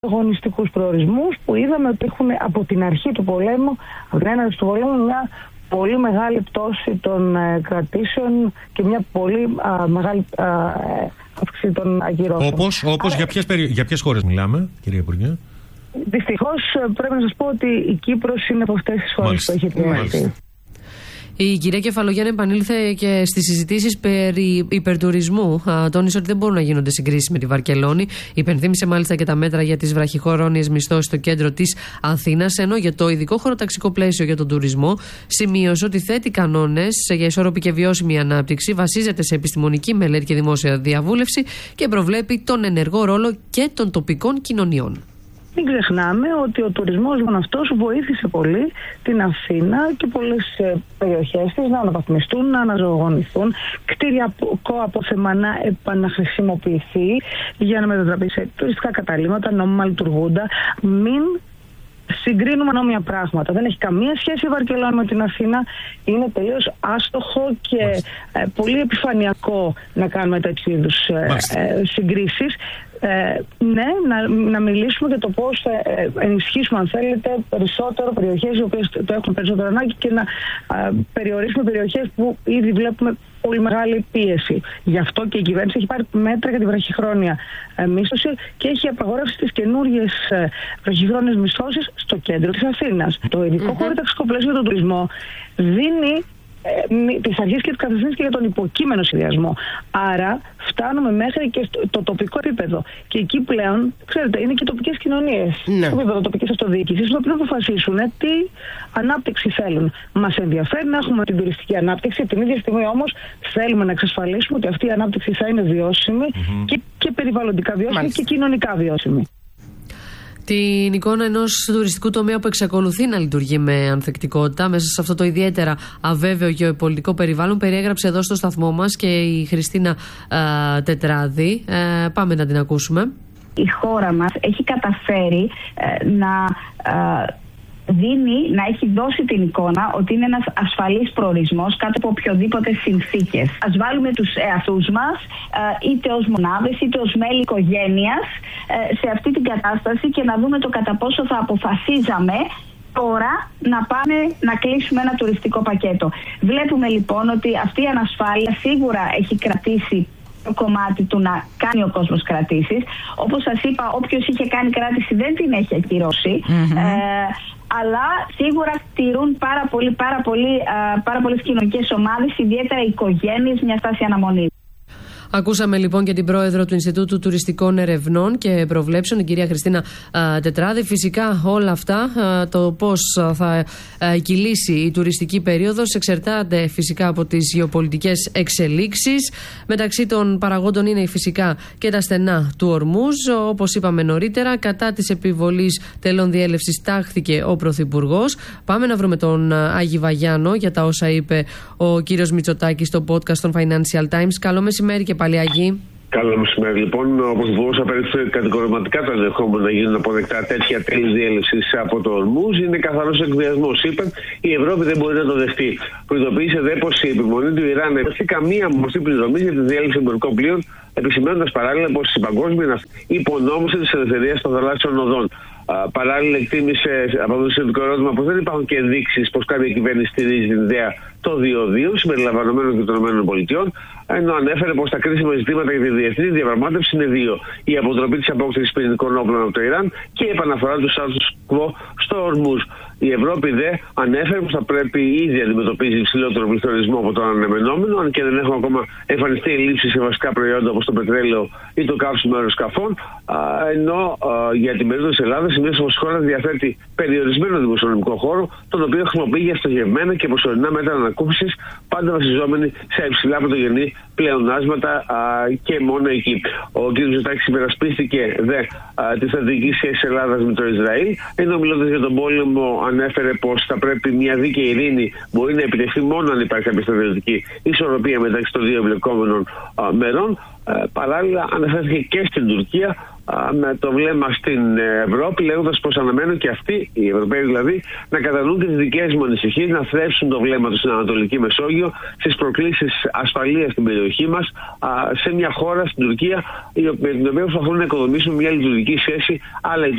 αγωνιστικούς προορισμούς που είδαμε ότι έχουν από την αρχή του πολέμου, από την έναρξη του πολέμου, μια πολύ μεγάλη πτώση των κρατήσεων και μια πολύ μεγάλη αύξηση των ακυρώσεων. Όπως για ποιες χώρες μιλάμε, κυρία Υπουργέ? Δυστυχώς πρέπει να σας πω ότι η Κύπρος είναι από αυτές τις χώρες που έχει επηρεαστεί. Η κυρία Κεφαλογιάννη επανήλθε και στις συζητήσεις περί υπερτουρισμού. Τόνισε ότι δεν μπορούν να γίνονται συγκρίσεις με τη Βαρκελόνη. Υπενθύμησε μάλιστα και τα μέτρα για τις βραχυχρόνιες μισθώσεις στο κέντρο της Αθήνας. Ενώ για το ειδικό χωροταξικό πλαίσιο για τον τουρισμό σημείωσε ότι θέτει κανόνες για ισόρροπη και βιώσιμη ανάπτυξη, βασίζεται σε επιστημονική μελέτη και δημόσια διαβούλευση και προβλέπει τον ενεργό ρόλο και των τοπικών κοινωνιών. Μην ξεχνάμε ότι ο τουρισμός αυτός βοήθησε πολύ την Αθήνα και πολλές περιοχές της να αναβαθμιστούν, να αναζωογονηθούν, κτηριακό απόθεμα να επαναχρησιμοποιηθεί για να μετατραπεί σε τουριστικά καταλύματα, νόμιμα λειτουργούντα. Μην συγκρίνουμε ανώμια πράγματα. Δεν έχει καμία σχέση η Βαρκελόνη με την Αθήνα. Είναι τελείως άστοχο και πολύ επιφανειακό να κάνουμε τέτοιου είδους συγκρίσεις. Ναι, να μιλήσουμε για το πώς θα ενισχύσουμε, αν θέλετε, περισσότερο περιοχές οι οποίες το έχουν περισσότερο ανάγκη και να περιορίσουμε περιοχές που ήδη βλέπουμε πολύ μεγάλη πίεση. Γι' αυτό και η κυβέρνηση έχει πάρει μέτρα για τη βραχυχρόνια μίσθωση και έχει απαγορεύσει τις καινούργιες βραχυχρόνιες μισθώσεις στο κέντρο της Αθήνας. Το ειδικό χωροταξικό πλαίσιο για τον τουρισμό δίνει τις αρχές και τις κατευθύνσεις και για τον υποκείμενο σχεδιασμό. Άρα φτάνουμε μέχρι και στο τοπικό επίπεδο. Και εκεί πλέον, ξέρετε, είναι και τοπικές κοινωνίες. Στο επίπεδο τοπικής αυτοδιοίκησης, που πρέπει να αποφασίσουν τι ανάπτυξη θέλουν. Μας ενδιαφέρει να έχουμε την τουριστική ανάπτυξη. Την ίδια στιγμή όμως θέλουμε να εξασφαλίσουμε ότι αυτή η ανάπτυξη θα είναι βιώσιμη και περιβαλλοντικά βιώσιμη και κοινωνικά βιώσιμη. Την εικόνα ενός τουριστικού τομέα που εξακολουθεί να λειτουργεί με ανθεκτικότητα μέσα σε αυτό το ιδιαίτερα αβέβαιο γεωπολιτικό περιβάλλον περιέγραψε εδώ στο σταθμό μας και η Χριστίνα Τετράδη. Πάμε να την ακούσουμε. Η χώρα μας έχει καταφέρει να έχει δώσει την εικόνα ότι είναι ένας ασφαλής προορισμός κάτω από οποιοδήποτε συνθήκες. Ας βάλουμε τους εαυτούς μας, είτε ως μονάδες είτε ως μέλη οικογένειας, σε αυτή την κατάσταση και να δούμε το κατά πόσο θα αποφασίζαμε τώρα να πάμε να κλείσουμε ένα τουριστικό πακέτο. Βλέπουμε λοιπόν ότι αυτή η ανασφάλεια σίγουρα έχει κρατήσει το κομμάτι του να κάνει ο κόσμος κρατήσεις. Όπως σας είπα, όποιος είχε κάνει κράτηση δεν την έχει ακυρώσει. Αλλά σίγουρα τηρούν πάρα πολλές κοινωνικές ομάδες, ιδιαίτερα οι οικογένειες, μια στάση αναμονής. Ακούσαμε λοιπόν και την πρόεδρο του Ινστιτούτου Τουριστικών Ερευνών και Προβλέψεων, την κυρία Χριστίνα Τετράδη. Φυσικά όλα αυτά, το πώς θα κυλήσει η τουριστική περίοδος, εξαρτάται φυσικά από τις γεωπολιτικές εξελίξεις. Μεταξύ των παραγόντων είναι φυσικά και τα στενά του Ορμούζ. Όπως είπαμε νωρίτερα, κατά της επιβολής τελών διέλευσης τάχθηκε ο Πρωθυπουργός. Πάμε να βρούμε τον Άγη Βαγιάνο για τα όσα είπε ο κύριος Μητσοτάκης στο podcast των Financial Times. Καλό μεσημέρι και πάλι, Άγη. Καλό μεσημέρι. Λοιπόν, ο Πρωθυπουργός απέριψε κατηγορηματικά το ενδεχόμενο να γίνουν αποδεκτά τέτοια τέλη διέλευση από το Ορμούζ. Είναι καθαρός εκβιασμός, είπε. Η Ευρώπη δεν μπορεί να το δεχτεί. Προειδοποίησε δε πως η επιμονή του Ιράν δεν έχει καμία μορφή πληρωμή για τη διέλευση εμπορικών πλοίων, επισημαίνοντας παράλληλα πως η παγκόσμια υπονόμευση της ελευθερίας των θαλάσσιων οδών. Παράλληλα, εκτίμησε από το σχετικό ερώτημα πως δεν υπάρχουν και ενδείξεις πως κάποια κυβέρνηση στηρίζει την ιδέα των διοδίων συμπεριλαμβανομένων και των ΗΠΑ, ενώ ανέφερε πως τα κρίσιμα ζητήματα για τη διεθνή διαπραγμάτευση είναι δύο: η αποτροπή της απόκτησης πυρηνικών όπλων από το Ιράν και η επαναφορά του status quo στο Ορμούζ. Η Ευρώπη δε ανέφερε πως θα πρέπει ήδη να αντιμετωπίζει υψηλότερο πληθωρισμό από τον αναμενόμενο, αν και δεν έχουν ακόμα εμφανιστεί ελλείψεις σε βασικά προϊόντα όπως το πετρέλαιο ή το καύσιμο αεροσκαφών. Ενώ για την περίπτωση της Ελλάδας, η μέσο χώρα διαθέτει περιορισμένο δημοσιονομικό χώρο, τον οποίο χρησιμοποιεί για στοχευμένα και προσωρινά μέτρα ανακούφισης, πάντα βασιζόμενοι σε υψηλά πρωτογενή πλεονάσματα και μόνο εκεί. Ο κ. Μητσοτάκης υπερασπίστηκε τη στρατηγική σχέση της Ελλάδας με το Ισραήλ, ενώ μιλώντας για τον πόλεμο ανέφερε πως θα πρέπει μια δίκαιη ειρήνη μπορεί να επιτευχθεί μόνο αν υπάρχει κάποια στρατιωτική ισορροπία μεταξύ των δύο εμπλεκόμενων μερών. Παράλληλα αναφέρθηκε και στην Τουρκία με το βλέμμα στην Ευρώπη, λέγοντας πως αναμένουν και αυτοί, οι Ευρωπαίοι δηλαδή, να κατανοούν τις δικές μου ανησυχίες, να θρέψουν το βλέμμα τους στην Ανατολική Μεσόγειο, στις προκλήσεις ασφαλείας στην περιοχή μας, σε μια χώρα, στην Τουρκία, με την οποία προσπαθούν να οικοδομήσουν μια λειτουργική σχέση, αλλά η